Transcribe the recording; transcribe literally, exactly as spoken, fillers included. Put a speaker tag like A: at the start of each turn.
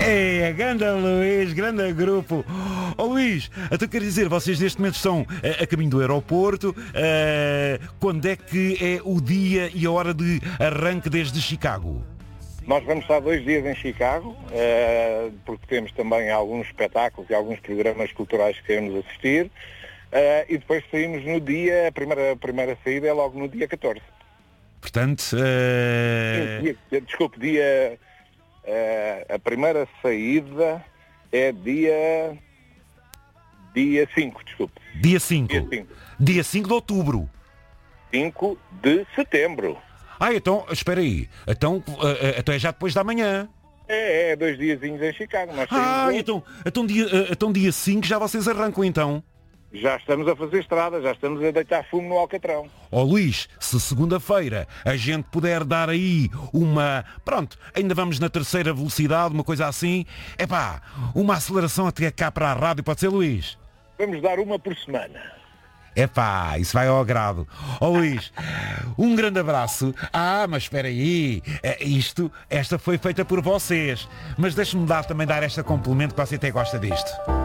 A: É, grande Luís, grande grupo. Ó oh, Luís, então quer dizer, vocês neste momento estão a, a caminho do aeroporto. Uh, quando é que é o dia e a hora de arranque desde Chicago?
B: Nós vamos estar dois dias em Chicago, uh, porque temos também alguns espetáculos e alguns programas culturais que queremos assistir. Uh, e depois saímos no dia, a primeira, a primeira saída é logo no dia catorze.
A: Portanto, uh...
B: dia, desculpe, dia, uh, a primeira saída é dia, dia cinco, desculpe.
A: Dia cinco.
B: Dia cinco.
A: Dia cinco de outubro.
B: cinco de setembro.
A: Ah, então, espera aí. Então, uh, uh, então é já depois da manhã.
B: É, é, dois diazinhos em Chicago. Nós
A: ah,
B: hoje.
A: então, então, dia, uh, então dia cinco já vocês arrancam então.
B: Já estamos a fazer estrada, já estamos a deitar fumo no Alcatrão.
A: Ó oh, Luís, se segunda-feira a gente puder dar aí uma... Pronto, ainda vamos na terceira velocidade, uma coisa assim. Epá, uma aceleração até cá para a rádio, pode ser, Luís?
B: Vamos dar uma por semana.
A: Epá, isso vai ao agrado. Ó oh, Luís, um grande abraço. Ah, mas espera aí, isto, esta foi feita por vocês. Mas deixe-me dar, também dar esta complemento que você até gosta disto.